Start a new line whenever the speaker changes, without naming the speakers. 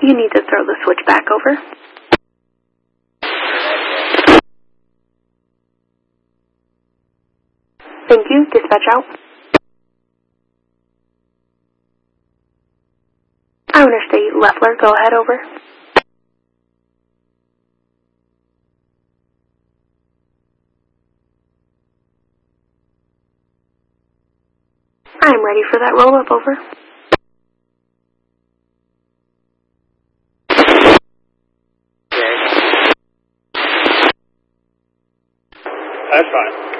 You need to throw the switch back over. Thank you. Dispatch out. Owner State, Leffler, go ahead, over. I'm ready for that roll-up, over.
That's fine.